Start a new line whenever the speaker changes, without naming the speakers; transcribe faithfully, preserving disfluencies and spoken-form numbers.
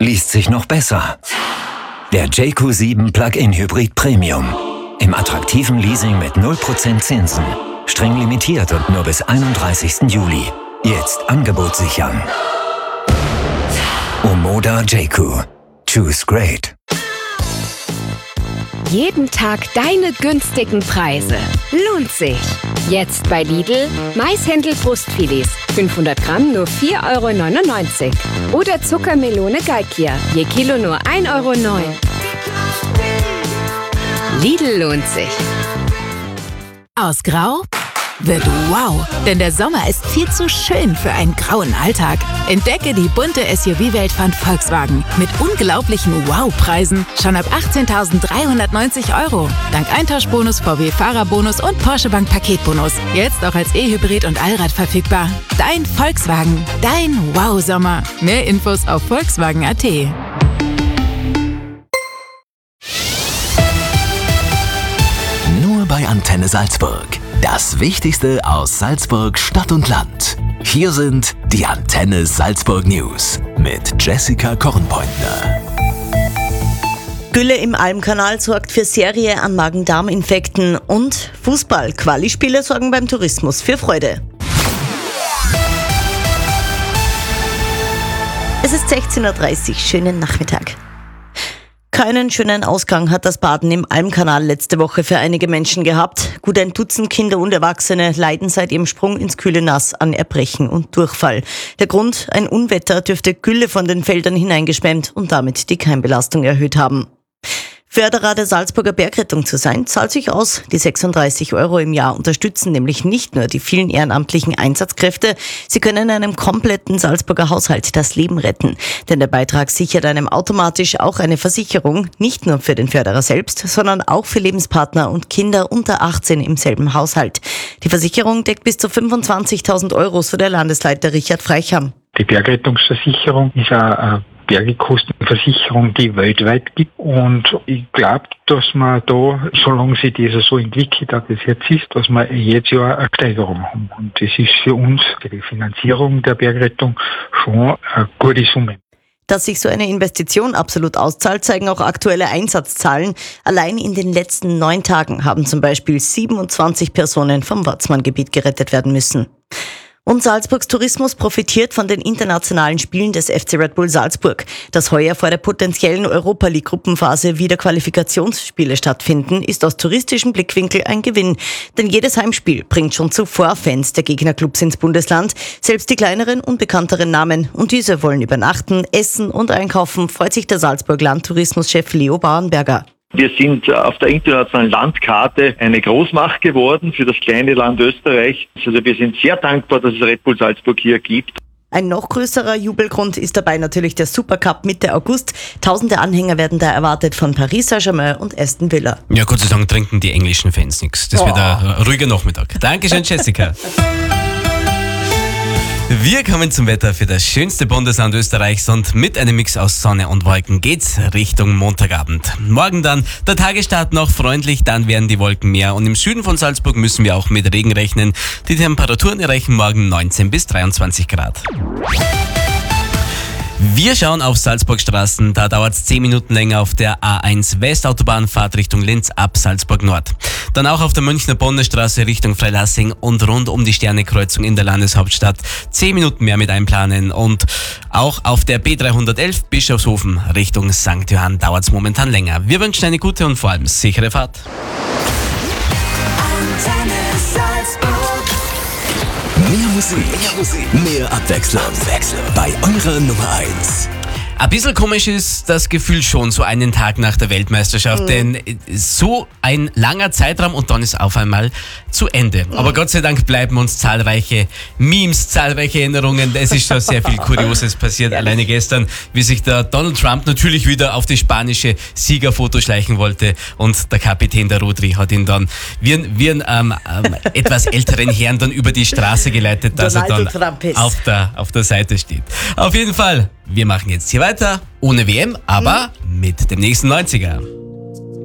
liest sich noch besser. Der J Q sieben Plug-in Hybrid Premium. Im attraktiven Leasing mit null Prozent Zinsen. Streng limitiert und nur bis einunddreißigsten Juli. Jetzt Angebot sichern. Omoda J Q. Choose great.
Jeden Tag deine günstigen Preise. Lohnt sich. Jetzt bei Lidl Maishändel-Brustfilets. fünfhundert Gramm nur vier Euro neunundneunzig. Oder Zuckermelone Galkia. Je Kilo nur ein Euro neun. Lidl lohnt sich.
Aus Grau wird wow, denn der Sommer ist viel zu schön für einen grauen Alltag. Entdecke die bunte S U V-Welt von Volkswagen mit unglaublichen Wow-Preisen schon ab achtzehntausenddreihundertneunzig Euro. Dank Eintauschbonus, V W-Fahrerbonus und Porsche Bank Paketbonus. Jetzt auch als E-Hybrid und Allrad verfügbar. Dein Volkswagen, dein Wow-Sommer. Mehr Infos auf volkswagen punkt a t.
Nur bei Antenne Salzburg. Das Wichtigste aus Salzburg, Stadt und Land. Hier sind die Antenne Salzburg News mit Jessica Kornpointner.
Gülle im Almkanal sorgt für Serie an Magen-Darm-Infekten und Fußball-Quali-Spiele sorgen beim Tourismus für Freude. Es ist sechzehn Uhr dreißig, schönen Nachmittag. Keinen schönen Ausgang hat das Baden im Almkanal letzte Woche für einige Menschen gehabt. Gut ein Dutzend Kinder und Erwachsene leiden seit ihrem Sprung ins kühle Nass an Erbrechen und Durchfall. Der Grund: ein Unwetter dürfte Gülle von den Feldern hineingeschwemmt und damit die Keimbelastung erhöht haben. Förderer der Salzburger Bergrettung zu sein, zahlt sich aus. Die sechsunddreißig Euro im Jahr unterstützen nämlich nicht nur die vielen ehrenamtlichen Einsatzkräfte, sie können einem kompletten Salzburger Haushalt das Leben retten. Denn der Beitrag sichert einem automatisch auch eine Versicherung, nicht nur für den Förderer selbst, sondern auch für Lebenspartner und Kinder unter achtzehn im selben Haushalt. Die Versicherung deckt bis zu fünfundzwanzigtausend Euro, so der Landesleiter Richard Freicham.
Die Bergrettungsversicherung ist eine Bergekostenversicherung, die weltweit gibt. Und ich glaube, dass man da, solange sich das so entwickelt hat, wie es jetzt ist, dass wir jedes Jahr eine Steigerung haben. Und das ist für uns, für die Finanzierung der Bergrettung, schon eine gute Summe.
Dass sich so eine Investition absolut auszahlt, zeigen auch aktuelle Einsatzzahlen. Allein in den letzten neun Tagen haben zum Beispiel siebenundzwanzig Personen vom Watzmann-Gebiet gerettet werden müssen. Und Salzburgs Tourismus profitiert von den internationalen Spielen des F C Red Bull Salzburg. Dass heuer vor der potenziellen Europa League Gruppenphase wieder Qualifikationsspiele stattfinden, ist aus touristischem Blickwinkel ein Gewinn. Denn jedes Heimspiel bringt schon zuvor Fans der Gegnerclubs ins Bundesland, selbst die kleineren, unbekannteren Namen. Und diese wollen übernachten, essen und einkaufen, freut sich der Salzburg Landtourismuschef Leo Bauernberger.
Wir sind auf der internationalen Landkarte eine Großmacht geworden für das kleine Land Österreich. Also wir sind sehr dankbar, dass es Red Bull Salzburg hier gibt.
Ein noch größerer Jubelgrund ist dabei natürlich der Supercup Mitte August. Tausende Anhänger werden da erwartet von Paris Saint-Germain und Aston Villa.
Ja, Gott sei Dank trinken die englischen Fans nichts. Das oh. wird ein ruhiger Nachmittag. Dankeschön, Jessica. Wir kommen zum Wetter für das schönste Bundesland Österreichs und mit einem Mix aus Sonne und Wolken geht's Richtung Montagabend. Morgen dann der Tagesstart noch freundlich, dann werden die Wolken mehr und im Süden von Salzburg müssen wir auch mit Regen rechnen. Die Temperaturen erreichen morgen neunzehn bis dreiundzwanzig Grad. Wir schauen auf Salzburgstraßen, da dauert es zehn Minuten länger auf der A eins Westautobahn-Fahrt Richtung Linz ab Salzburg Nord. Dann auch auf der Münchner Bonnerstraße Richtung Freilassing und rund um die Sternekreuzung in der Landeshauptstadt zehn Minuten mehr mit einplanen. Und auch auf der B dreihundertelf Bischofshofen Richtung Sankt Johann dauert es momentan länger. Wir wünschen eine gute und vor allem sichere Fahrt.
Mehr Musik, mehr Musik, mehr Abwechslung, Abwechslung bei eurer Nummer eins.
Ein bisschen komisch ist das Gefühl schon, so einen Tag nach der Weltmeisterschaft, mhm. denn so ein langer Zeitraum und dann ist auf einmal zu Ende. Mhm. Aber Gott sei Dank bleiben uns zahlreiche Memes, zahlreiche Erinnerungen. Es ist schon sehr viel Kurioses passiert. Ja. Alleine gestern, wie sich der Donald Trump natürlich wieder auf das spanische Siegerfoto schleichen wollte und der Kapitän der Rodri hat ihn dann wie einen, wie einen ähm, ähm, etwas älteren Herrn dann über die Straße geleitet, dass er dann auf der, auf der Seite steht. Auf jeden Fall, wir machen jetzt hier weiter, ohne W M, aber mit dem nächsten neunziger.